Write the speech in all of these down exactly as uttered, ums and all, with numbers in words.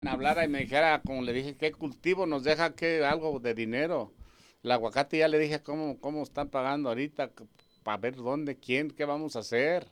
Hablara y me dijera, como le dije, qué cultivo nos deja que algo de dinero. El aguacate ya le dije cómo, cómo están pagando ahorita, para ver dónde, quién, qué vamos a hacer.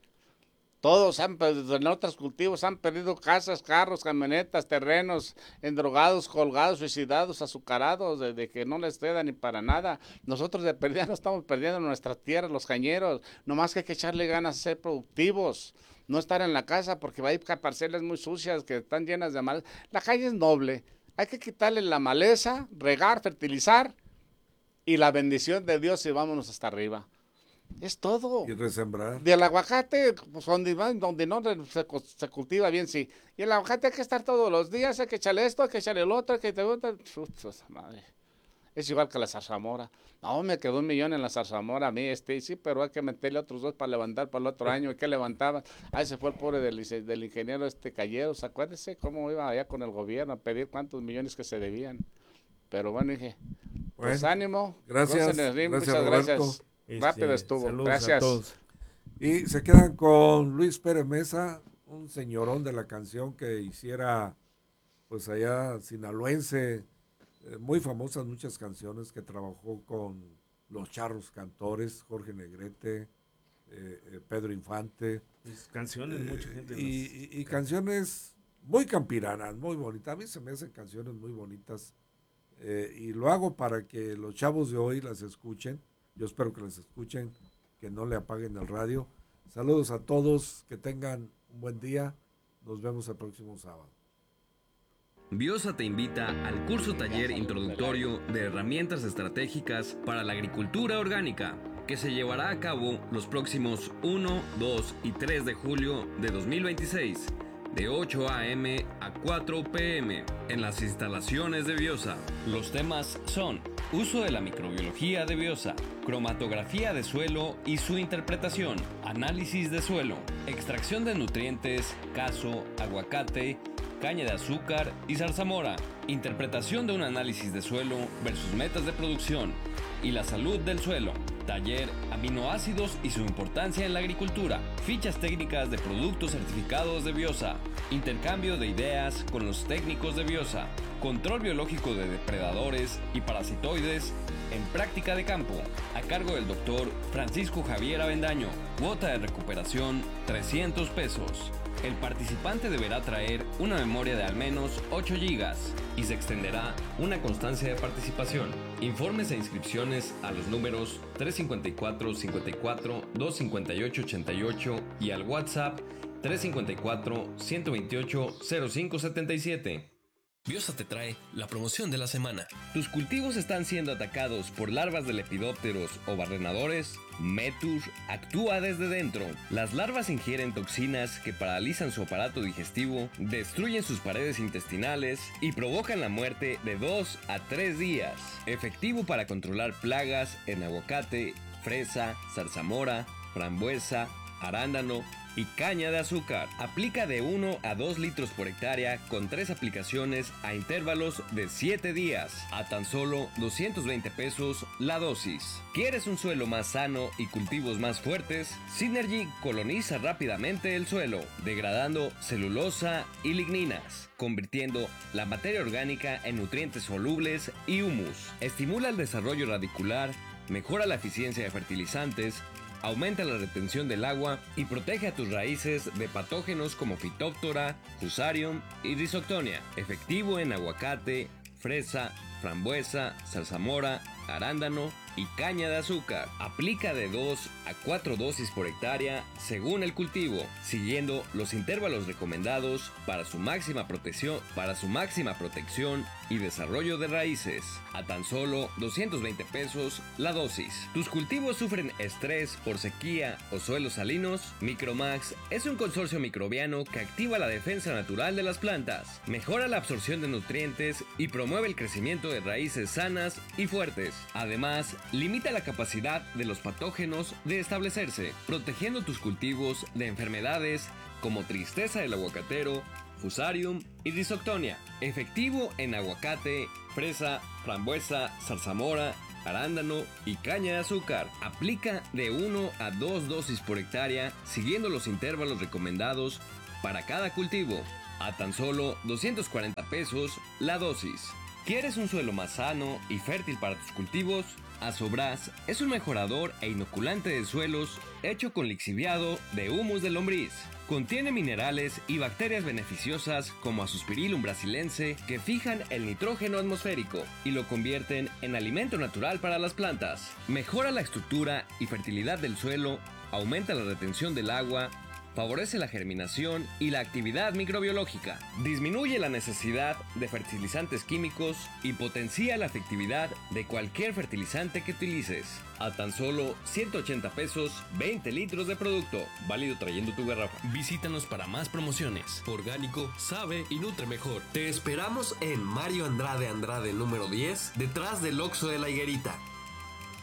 Todos han perdido, en otros cultivos han perdido casas, carros, camionetas, terrenos, endrogados, colgados, suicidados, azucarados, de, de que no les queda ni para nada. Nosotros de perdida no estamos perdiendo nuestras tierras, los cañeros, nomás que hay que echarle ganas a ser productivos, no estar en la casa porque va a ir a parcelas muy sucias que están llenas de mal. La calle es noble, hay que quitarle la maleza, regar, fertilizar y la bendición de Dios y vámonos hasta arriba. Es todo. Y resembrar. Del aguacate, pues donde, donde no se, se, cultiva bien, sí. Y el aguacate hay que estar todos los días, hay que echarle esto, hay que echarle el otro, hay que... Madre. Es igual que la zarzamora. No, me quedó un millón en la zarzamora a mí, este, sí, pero hay que meterle otros dos para levantar para el otro año. ¿Y qué levantaba? Ahí se fue el pobre del, del ingeniero este Calleros. Acuérdese cómo iba allá con el gobierno a pedir cuántos millones que se debían. Pero bueno, dije, pues Bueno, ánimo, gracias, gracias muchas Roberto. gracias. Rápido Este, estuvo, saludos a gracias. todos. Y se quedan con Luis Pérez Mesa, un señorón de la canción que hiciera, pues allá sinaloense, eh, muy famosas muchas canciones que trabajó con los charros cantores, Jorge Negrete, eh, eh, Pedro Infante. Mis canciones, mucha gente Eh, las y, y, y canta. canciones muy campiranas, muy bonitas. A mí se me hacen canciones muy bonitas. Eh, y lo hago para que los chavos de hoy las escuchen. Yo espero que las escuchen, que no le apaguen el radio. Saludos a todos, que tengan un buen día. Nos vemos el próximo sábado. Biosa te invita al curso taller introductorio de herramientas estratégicas para la agricultura orgánica, que se llevará a cabo los próximos uno, dos y tres de julio de dos mil veintiséis, de ocho a eme a cuatro pe eme, en las instalaciones de Biosa. Los temas son uso de la microbiología de Biosa, cromatografía de suelo y su interpretación, análisis de suelo, extracción de nutrientes, caso, aguacate, caña de azúcar y zarzamora, interpretación de un análisis de suelo versus metas de producción y la salud del suelo, taller aminoácidos y su importancia en la agricultura, fichas técnicas de productos certificados de Biosa, intercambio de ideas con los técnicos de Biosa, control biológico de depredadores y parasitoides en práctica de campo, a cargo del doctor Francisco Javier Avendaño, cuota de recuperación trescientos pesos. El participante deberá traer una memoria de al menos ocho gigas y se extenderá una constancia de participación. Informes e inscripciones a los números tres cinco cuatro, cincuenta y cuatro, doscientos cincuenta y ocho, ochenta y ocho y al WhatsApp tres cinco cuatro, ciento veintiocho, cero cinco setenta y siete. Biosa te trae la promoción de la semana. ¿Tus cultivos están siendo atacados por larvas de lepidópteros o barrenadores? Metur actúa desde dentro. Las larvas ingieren toxinas que paralizan su aparato digestivo, destruyen sus paredes intestinales y provocan la muerte de dos a tres días. Efectivo para controlar plagas en aguacate, fresa, zarzamora, frambuesa, arándano y caña de azúcar. Aplica de uno a dos litros por hectárea con tres aplicaciones a intervalos de siete días, a tan solo doscientos veinte pesos la dosis. ¿Quieres un suelo más sano y cultivos más fuertes? Synergy coloniza rápidamente el suelo, degradando celulosa y ligninas, convirtiendo la materia orgánica en nutrientes solubles y humus. Estimula el desarrollo radicular, mejora la eficiencia de fertilizantes, aumenta la retención del agua y protege a tus raíces de patógenos como Phytophthora, Fusarium y Rhizoctonia. Efectivo en aguacate, fresa, frambuesa, zarzamora, arándano y caña de azúcar. Aplica de dos a cuatro dosis por hectárea según el cultivo, siguiendo los intervalos recomendados para su máxima protección, para su máxima protección y desarrollo de raíces, a tan solo doscientos veinte pesos la dosis. ¿Tus cultivos sufren estrés por sequía o suelos salinos? Micromax es un consorcio microbiano que activa la defensa natural de las plantas, mejora la absorción de nutrientes y promueve el crecimiento de raíces sanas y fuertes. Además, limita la capacidad de los patógenos de establecerse, protegiendo tus cultivos de enfermedades como tristeza del aguacatero, Fusarium y Rhizoctonia. Efectivo en aguacate, fresa, frambuesa, zarzamora, arándano y caña de azúcar. Aplica de uno a dos dosis por hectárea, siguiendo los intervalos recomendados para cada cultivo. a tan solo doscientos cuarenta pesos la dosis. ¿Quieres un suelo más sano y fértil para tus cultivos? Asobras es un mejorador e inoculante de suelos hecho con lixiviado de humus de lombriz. Contiene minerales y bacterias beneficiosas como Azospirillum brasilense que fijan el nitrógeno atmosférico y lo convierten en alimento natural para las plantas. Mejora la estructura y fertilidad del suelo, aumenta la retención del agua, favorece la germinación y la actividad microbiológica, disminuye la necesidad de fertilizantes químicos y potencia la efectividad de cualquier fertilizante que utilices. A tan solo ciento ochenta pesos, veinte litros de producto, válido trayendo tu garrafa. Visítanos para más promociones. Orgánico, sabe y nutre mejor. Te esperamos en Mario Andrade Andrade número diez, detrás del Oxxo de la Higuerita.